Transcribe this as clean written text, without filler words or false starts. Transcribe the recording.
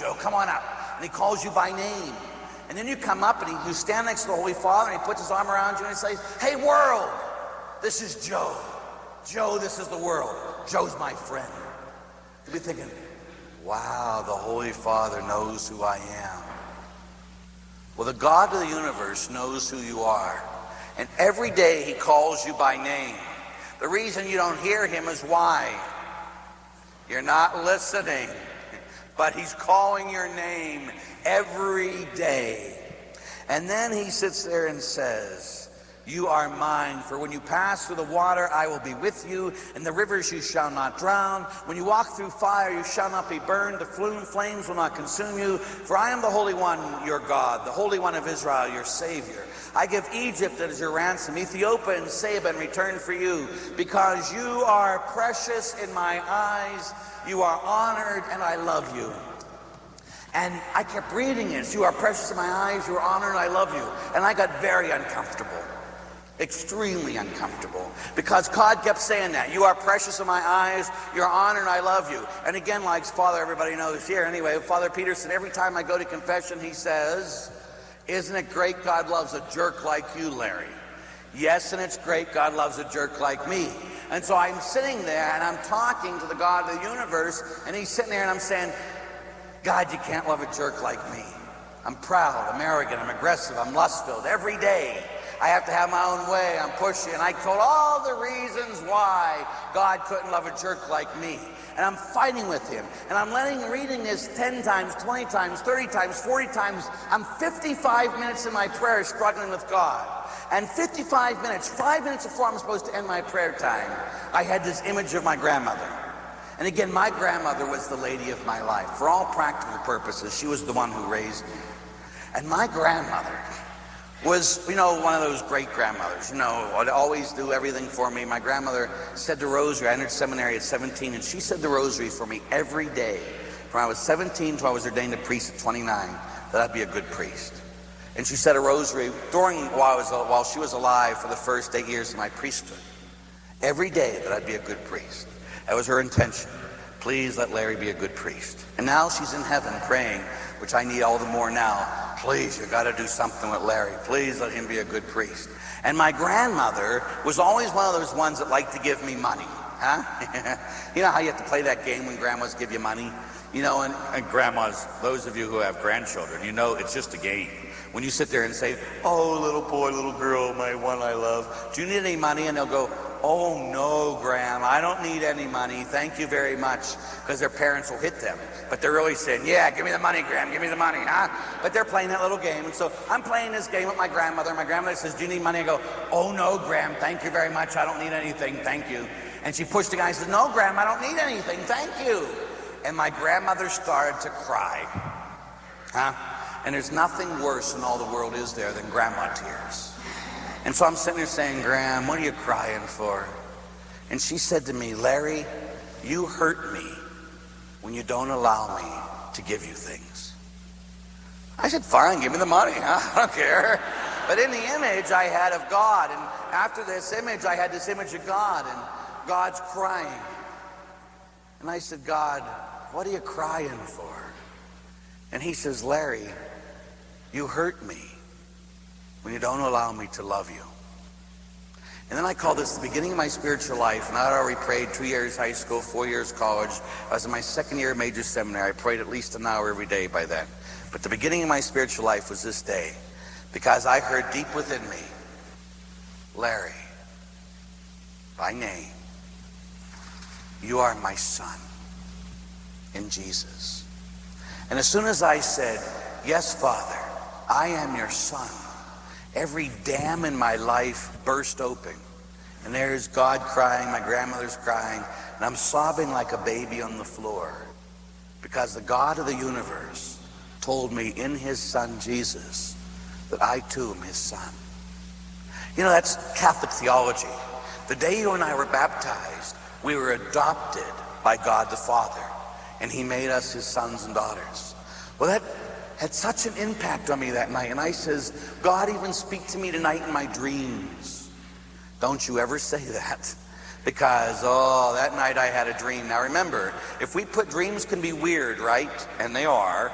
Joe, come on up. And he calls you by name. And then you come up and you stand next to the Holy Father and he puts his arm around you and he says, hey world, this is Joe. Joe, this is the world. Joe's my friend. You'll be thinking, wow, the Holy Father knows who I am. Well, the God of the universe knows who you are. And every day he calls you by name. The reason you don't hear him is why? You're not listening. But he's calling your name every day. And then he sits there and says, you are mine, for when you pass through the water, I will be with you. In the rivers you shall not drown. When you walk through fire, you shall not be burned. The flames will not consume you. For I am the Holy One, your God, the Holy One of Israel, your Savior. I give Egypt as your ransom, Ethiopia and Seba in return for you, because you are precious in my eyes. You are honored, and I love you. And I kept reading this. You are precious in my eyes. You are honored, and I love you. And I got very uncomfortable. Extremely uncomfortable, because God kept saying that. You are precious in my eyes, you're honored, and I love you. And again, like Father, everybody knows here anyway, Father Peterson, every time I go to confession, he says, isn't it great God loves a jerk like you, Larry? Yes, and it's great God loves a jerk like me. And so I'm sitting there and I'm talking to the God of the universe, and he's sitting there and I'm saying, God, you can't love a jerk like me. I'm proud, I'm arrogant, I'm aggressive, I'm lust-filled. Every day I have to have my own way, I'm pushy, and I told all the reasons why God couldn't love a jerk like me. And I'm fighting with him, and I'm reading this 10 times, 20 times, 30 times, 40 times. I'm 55 minutes in my prayer struggling with God. And 55 minutes, 5 minutes before I'm supposed to end my prayer time, I had this image of my grandmother. And again, my grandmother was the lady of my life. For all practical purposes, she was the one who raised me. And my grandmother was, one of those great grandmothers, would always do everything for me. My grandmother said the rosary. I entered seminary at 17, and she said the rosary for me every day. From I was 17 till I was ordained a priest at 29, that I'd be a good priest. And she said a rosary while she was alive for the first 8 years of my priesthood. Every day that I'd be a good priest. That was her intention. Please let Larry be a good priest. And now she's in heaven praying, which I need all the more now. Please, you got to do something with Larry. Please let him be a good priest. And my grandmother was always one of those ones that liked to give me money. Huh? You know how you have to play that game when grandmas give you money? And grandmas, those of you who have grandchildren, it's just a game. When you sit there and say, oh, little boy, little girl, my one I love, do you need any money? And they'll go, oh, no, Gram, I don't need any money. Thank you very much. Because their parents will hit them. But they're really saying, yeah, give me the money, Gram, give me the money, huh? But they're playing that little game. And so I'm playing this game with my grandmother. My grandmother says, do you need money? I go, oh, no, Gram, thank you very much. I don't need anything, thank you. And she pushed the guy and said, no, Gram, I don't need anything, thank you. And my grandmother started to cry. Huh? And there's nothing worse in all the world, is there, than grandma tears. And so I'm sitting there saying, Gram, what are you crying for? And she said to me, Larry, you hurt me when you don't allow me to give you things. I said, fine, give me the money, huh? I don't care. But in the image I had of God, and after this image, I had this image of God, and God's crying. And I said, God, what are you crying for? And he says, Larry, you hurt me when you don't allow me to love you. And then I call this the beginning of my spiritual life, and I had already prayed 2 years high school, 4 years college. I was in my second year of major seminary. I prayed at least an hour every day by then. But the beginning of my spiritual life was this day, because I heard deep within me, Larry, by name, you are my son in Jesus. And as soon as I said, yes, Father, I am your son, every dam in my life burst open. And there's God crying, my grandmother's crying, and I'm sobbing like a baby on the floor, because the God of the universe told me in his son Jesus that I too am his son. That's Catholic theology. The day you and I were baptized, we were adopted by God the Father, and he made us his sons and daughters. Well, that had such an impact on me that night. And I says, God, even speak to me tonight in my dreams. Don't you ever say that. Because, that night I had a dream. Now remember, if we put dreams can be weird, right? And they are.